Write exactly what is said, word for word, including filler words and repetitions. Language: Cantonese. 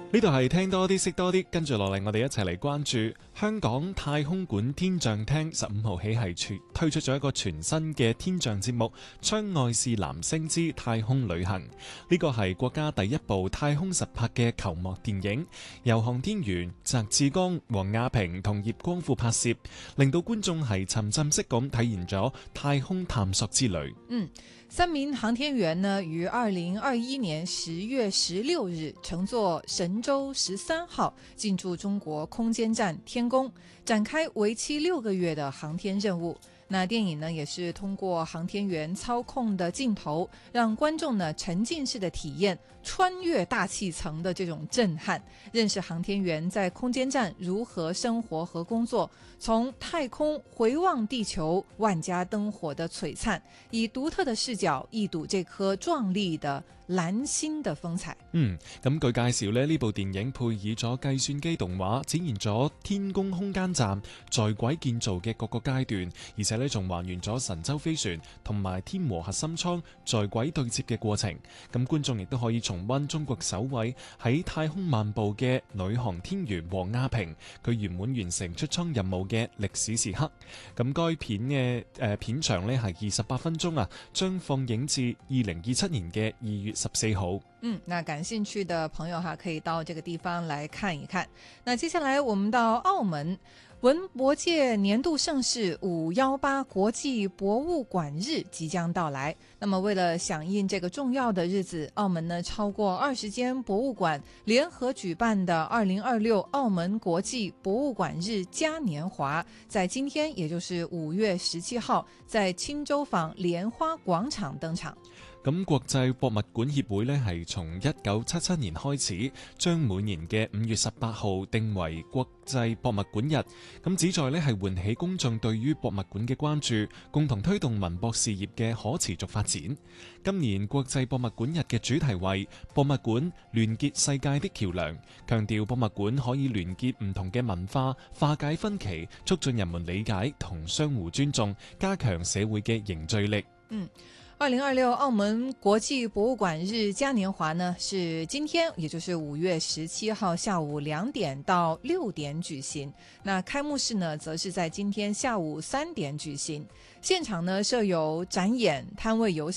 呢度係聽多啲識多啲，跟住落嚟我哋一齊嚟關注香港太空館天象廳十五號起係推出咗一個全新嘅天象節目《窗外是藍星之太空旅行》。呢個係國家第一部太空實拍嘅球幕電影，由航天員翟志剛、王亞平同葉光富拍攝，令到觀眾係沉浸式咁體驗咗太空探索之旅。 嗯，三名航天員呢，於二零二一年十月十六日乘坐神舟十三號進駐中國空間站天宮，展開為期六個月的航天任務。那電影呢，也是通過航天員操控的鏡頭，讓觀眾呢沉浸式的體驗穿越大氣層的這種震撼，認識航天員在空間站如何生活和工作，從太空回望地球萬家燈火的璀璨，以獨特的視角一睹這顆壯麗的藍星的風采。 嗯，咁據介紹呢，呢部電影配以咗計算機動畫，展現咗天宮空間站在軌建造嘅各個階段，而且呢仲還原咗神舟飛船同埋天和核心艙在軌對接嘅過程。咁觀眾亦都可以重溫中國首位喺太空漫步嘅女航天員王亞平，佢圓滿完成出艙任務嘅歷史時刻。咁該片嘅誒、呃、片長呢係二十八分鐘啊，將放映至二零二七年嘅二月十四號。 嗯，那感興趣的朋友哈，可以到這個地方來看一看。那接下來我們到澳門，文博界年度盛事五一八國際博物館日即將到來。那麼為了響應這個重要的日子，澳門呢超過二十間博物館聯合舉辦的二零二六澳門國際博物館日嘉年華，在今天也就是五月十七號，在青洲坊蓮花廣場登場。 咁國際博物館協會呢係從一九七七年開始，將每年嘅五月十八號定為國際博物館日。咁旨在呢係喚起公眾對於博物館嘅關注，共同推動文博事業嘅可持續發展。今年國際博物館日嘅主題為博物館聯結世界的橋梁，強調博物館可以聯結唔同嘅文化，化解分歧，促進人們理解同相互尊重，加強社會嘅凝聚力。 嗯。二零二六澳門國際博物館日嘉年華呢，是今天，也就是五月十七號下午兩點到六點舉行。那開幕式呢，則是在今天下午三點舉行。現場呢設有展演、攤位遊戲。